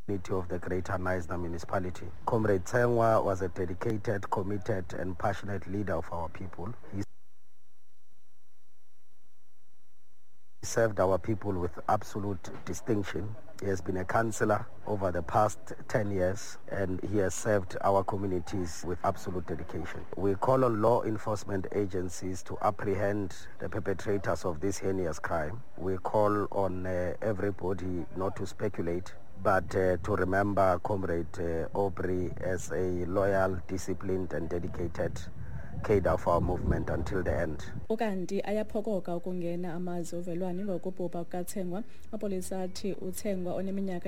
of the Greater Knysna municipality. Comrade Tsengwa was a dedicated, committed and passionate leader of our people. He served our people with absolute distinction. He has been a councillor over the past 10 years and he has served our communities with absolute dedication. We call on law enforcement agencies to apprehend the perpetrators of this heinous crime. We call on everybody not to speculate, but to remember Comrade Aubrey as a loyal, disciplined and dedicated cadre of our movement until the end. Ukanti ayaphokoka ukungena amazwi ovelwano ngokubhubha kukaTsengwa. Amapolisa athi uTsengwa oneminyaka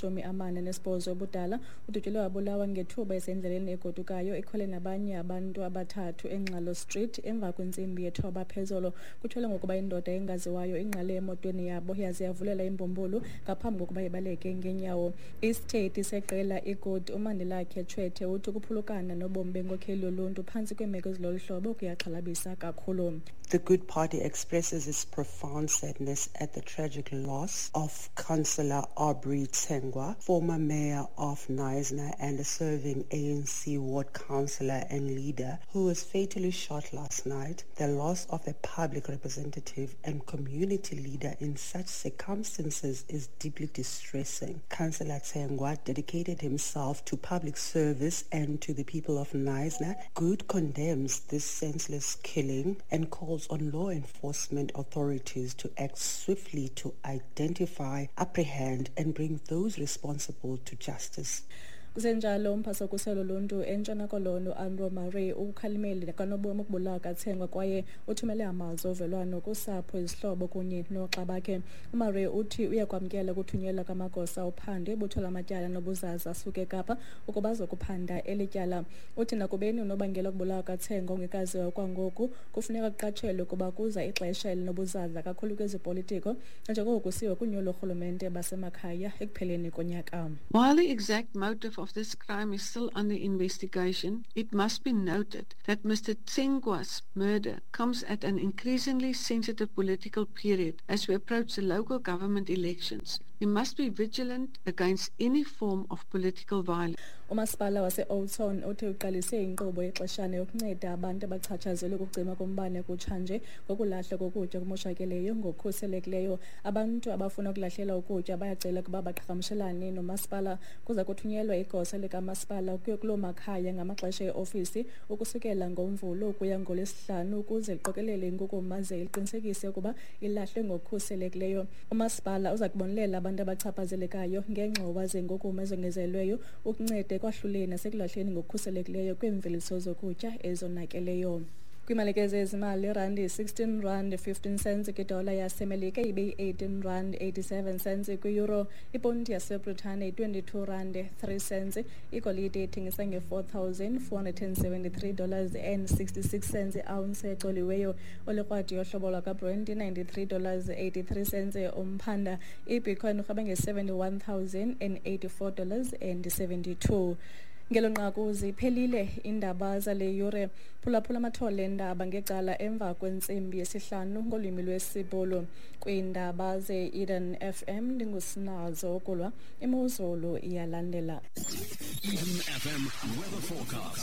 engama-48 obudala udutyulwe wabulawa ngethuba esendleleni egodukayo ekhwele nabanye abantu abathathu eNgxalo Street emva kwentsimbi yethoba phezolo. Kuthiwe ngokuba indoda engaziwayo ingqale emotweni yabo yaze yavulela imbumbulu ngaphambi kokuba ibaleke ngeenyawo. Isithethi seqela iGood uMandelakhe Tshwete uthi ukuphulukana nobomi benkokheli yoluntu phantsi kweemeko ezilolu hlobo kuyaxhalabisa kakhulu. The Good Party expresses its profound sadness at the tragic loss of Councillor Aubrey Tsengwa, former mayor of Knysna and a serving ANC ward councillor and leader who was fatally shot last night. The loss of a public representative and community leader in such circumstances is deeply distressing. Councillor Tsengwa dedicated himself to public service and to the people of Knysna. Good condemns this senseless killing and calls on law enforcement authorities to act swiftly to identify, apprehend and bring those responsible to justice. Kusenjalo umphasokhuselo lontu entshona koloni Andrew Murray ukhalimele kanobomi ukubulawa kaTsengwa kwaye uthumele amazwi ovelwano kusapho izihlobo kunye noxa bakhe. uMurray uthi uyakwamkela ukuthunyelwa kwamagosa ophando ebutho lamatyala nobuzaza asuke eKapa ukuba azokuphanda elityala. Uthi nakubeni unobangela ukubulawa kaTsengwa ongekaziwa kwangoku kufuneka kuqatshelwe ukuba kuza ixesha elinobuzaza kakhulu kwezopolitiko njengoko kusiwe kunyulo lorhulumente basemakhaya ekupheleni konyaka. While the exact motive of this crime is still under investigation, it must be noted that Mr. Tsengwa's murder comes at an increasingly sensitive political period as we approach the local government elections. We must be vigilant against any form of political violence. Umasipala wase-Oudtshoorn uthi uqalise inkqubo yexeshana yokunceda abantu abachatshazelwe ukucima kombane kutshanje ngokulahlwa kokutya okumoshakeleyo ngokukhuselekileyo. Abantu abafuna ukulahlela ukutya bayacela ukuba baqhagamshelane nomasipala kuza kuthunyelwa igosa likamasipala ukuya kuloo makhaya ngamaxesha eofisi ukusukela ngoMvulo ukuya ngoLwesihlanu ukuze liqokelele inkunkuma ze liqinisekise ukuba ilahlwe ngokukhuselekileyo. Umasipala uza kubonelela abantu abachaphazelekayo ngengxowa zenkunkuma ezongezelweyo ukunceda ekwahluleni nasekulahleni ngokukhuselekileyo kweemveliso zokutya ezonakeleyo. Kwimalike zezimali irandi 16 rand 15 cents kwidola yasemelika ibe 18 rand 87 cents kwi-euro. Iponti yaseBritane 22 rand 3 cents. Igolide ithengisa $4,473 and 66 cents i-ounce exoliweyo. Olikrwadi yohlobo lwakaBrent $93 83 cents. Umphanda iBitcoin urhabe $71,084 and 72. Ngelo nqaku ziphelile indaba zale yure. Phulaphula amathole endaba ngecala emva kwentsimbi yesihlanu ngolwimi lwesibolo kwiindaba ze-Eden FM. Ndingusinazo okulwa imozulu iyalandela. Eden FM weather forecast.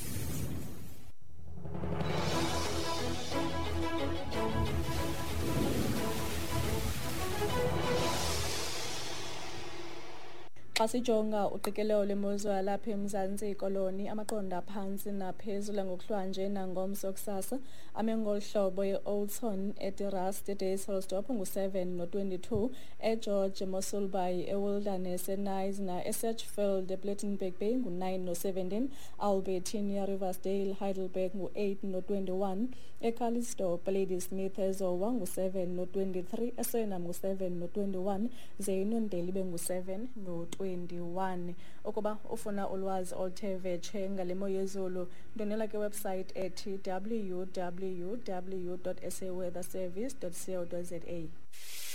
Xa sijonga uqikelelo lwemozulu alapha eMzantsi Koloni amaqondo aphantsi naphezulu ngokuhlwanje nangomso kusasa amengo hlobo eOudtshoorn eTirrust eDaysholdstop ngu7 no22 eGeorge Moselbaai eWilderness eNyesna eSatchfield ePlettenberg Bay ngu9 no17 Albertina Riversdale Heidelberg ngu8 no21 eCalistope Ladysmith eZowa ngu7 no23 eSenham ngu7 no21 zeYinondale ngu7 no21. Ukuba ufuna ulwazi oluthe vetshe ngale mo yezulu ndonela website ethi www.saweatherservice.co.za.